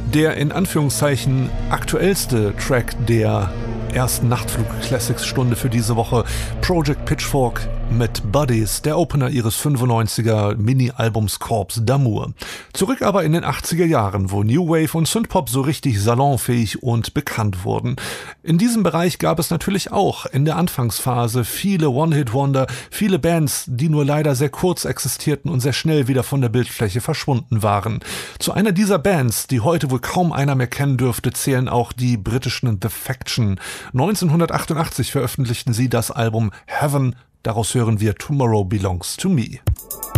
Der in Anführungszeichen aktuellste Track der ersten Nachtflug-Classics-Stunde für diese Woche, Project Pitchfork mit Buddies, der Opener ihres 95er Mini-Albums Corps d'Amour. Zurück aber in den 80er Jahren, wo New Wave und Synthpop so richtig salonfähig und bekannt wurden. In diesem Bereich gab es natürlich auch in der Anfangsphase viele One-Hit-Wonder, viele Bands, die nur leider sehr kurz existierten und sehr schnell wieder von der Bildfläche verschwunden waren. Zu einer dieser Bands, die heute wohl kaum einer mehr kennen dürfte, zählen auch die britischen The Faction. 1988 veröffentlichten sie das Album Heaven. Daraus hören wir Tomorrow Belongs to Me.